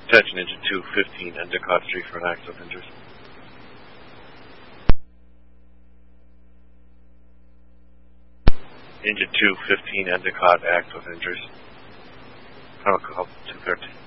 Attention, engine 215, Endicott Street for an accident of interest. Engine 215, Endicott, accident of interest. I'll call 213.